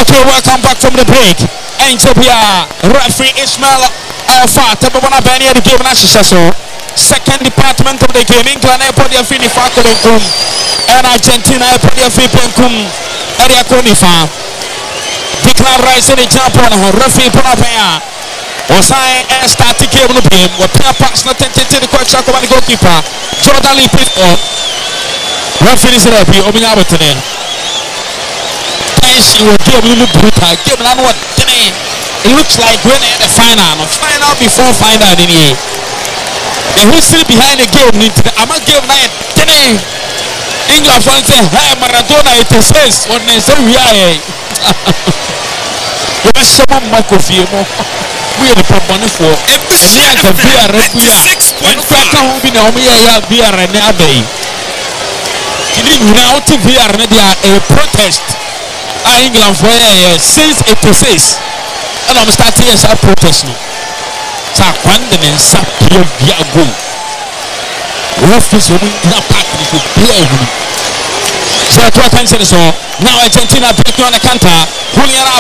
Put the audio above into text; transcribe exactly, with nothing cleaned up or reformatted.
Okay, welcome back from the break. Entropia, referee Ismail Alpha, Tabana Bani at the game National. Second department of the game, England airport the Fini Fakulum and Argentina airport the Fipenkum area Conifa. Declare Rice in the Japan, referee Ponapaya. Osai and starting game of the game, what Papas not attended the coach of the goalkeeper. Jordan Lee Pitbull. Referee is referee, Ominabotene. She will give a little brutal. Give me what it looks like when the final, final before final in here. The history behind the game, I'm not giving night. England fans say, hey, Maradona, it is says when they say we are here. You must someone mock of you. We are the problem for the beer. When Faka will be now, we are beer and Abbey. You need now to be a protest. England for uh, since eighty-six and I'm starting as a protest now. So I can't even stop here via go. What is the winner party to play? So I can't say so. Now Argentina breaking on the counter. Julian